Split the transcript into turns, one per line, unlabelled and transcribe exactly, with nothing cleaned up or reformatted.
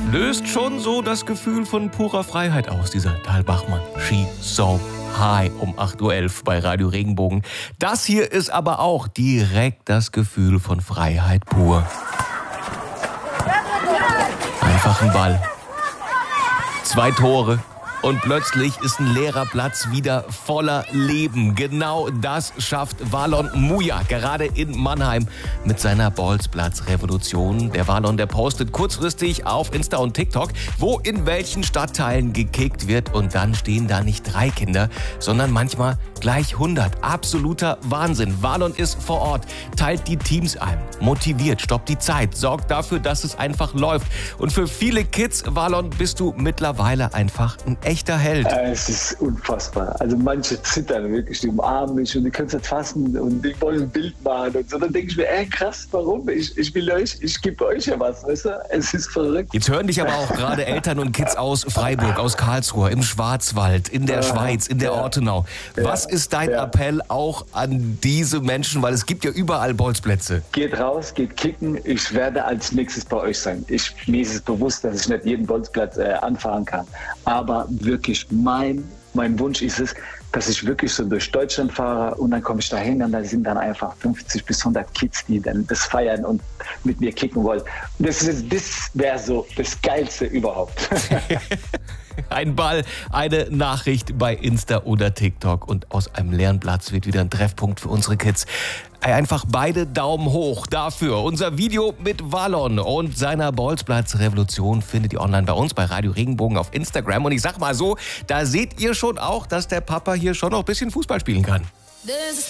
Löst schon so das Gefühl von purer Freiheit aus, dieser Tal Bachmann. She's so high um acht Uhr elf bei Radio Regenbogen. Das hier ist aber auch direkt das Gefühl von Freiheit pur. Einfach ein Ball. Zwei Tore. Und plötzlich ist ein leerer Platz wieder voller Leben. Genau das schafft Valon Muja gerade in Mannheim mit seiner Bolzplatz-Revolution. Der Valon, der postet kurzfristig auf Insta und TikTok, wo in welchen Stadtteilen gekickt wird. Und dann stehen da nicht drei Kinder, sondern manchmal gleich hundert. Absoluter Wahnsinn. Valon ist vor Ort, teilt die Teams ein, motiviert, stoppt die Zeit, sorgt dafür, dass es einfach läuft. Und für viele Kids, Valon, bist du mittlerweile einfach ein echter Held.
Es ist unfassbar. Also manche zittern wirklich, die umarmen mich und die können es nicht fassen und die wollen ein Bild machen und so. Dann denke ich mir, ey krass, warum? Ich, ich will euch, ich gebe euch ja was, weißt du? Es ist verrückt.
Jetzt hören dich aber auch gerade Eltern und Kids aus Freiburg, aus Karlsruhe, im Schwarzwald, in der ja, Schweiz, in der ja. Ortenau. Was ja. ist dein ja. Appell auch an diese Menschen? Weil es gibt ja überall Bolzplätze.
Geht raus, geht kicken. Ich werde als nächstes bei euch sein. Ich, mir ist es bewusst, dass ich nicht jeden Bolzplatz äh, anfahren kann. Aber wirklich mein, mein Wunsch ist es, dass ich wirklich so durch Deutschland fahre und dann komme ich da hin und da sind dann einfach fünfzig bis hundert Kids, die dann das feiern und mit mir kicken wollen. Das, das wäre so das Geilste überhaupt.
Ein Ball, eine Nachricht bei Insta oder TikTok und aus einem leeren Platz wird wieder ein Treffpunkt für unsere Kids. Einfach beide Daumen hoch dafür. Unser Video mit Valon und seiner Bolzplatz-Revolution findet ihr online bei uns bei Radio Regenbogen auf Instagram. Und ich sag mal so, da seht ihr schon auch, dass der Papa hier schon noch ein bisschen Fußball spielen kann.